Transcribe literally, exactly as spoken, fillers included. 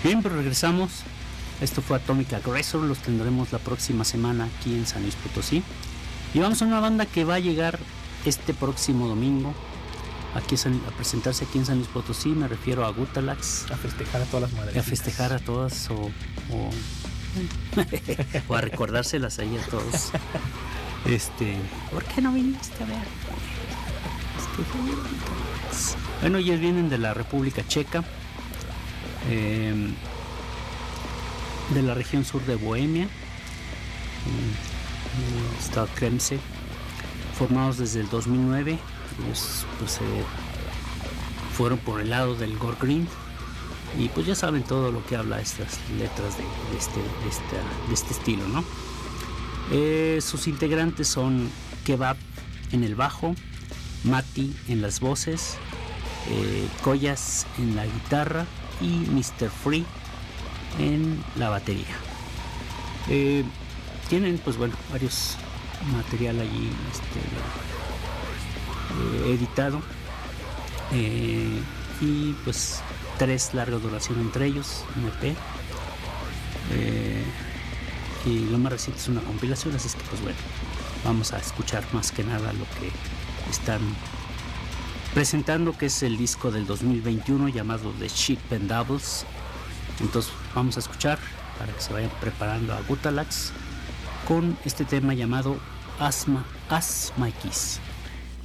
Bien, pues regresamos. Esto fue Atomic Aggressor. Los tendremos la próxima semana aquí en San Luis Potosí. Y vamos a una banda que va a llegar este próximo domingo aquí a presentarse aquí en San Luis Potosí. Me refiero a Gutalax. A festejar a todas las madres. A festejar a todas o, o, o a recordárselas ahí a todos. Este, ¿por qué no viniste a ver? Bueno, ellos vienen de la República Checa, eh, de la región sur de Bohemia, eh, estado Kremse, formados desde el dos mil nueve. Ellos pues eh, fueron por el lado del gore green y pues ya saben todo lo que habla estas letras de, de, este, de, esta, de este estilo, ¿no? Eh, sus integrantes son Kebab en el bajo, Mati en las voces, eh, Collas en la guitarra y mister Free en la batería. Eh, tienen pues bueno varios material allí este, eh, editado eh, y pues tres larga duración entre ellos, un E P, eh, y lo más reciente es una compilación, así es que pues bueno, vamos a escuchar más que nada lo que están presentando, que es el disco del dos mil veintiuno llamado The Shit Pendables. Entonces vamos a escuchar para que se vayan preparando a Gutalax con este tema llamado Asma, As My Kiss.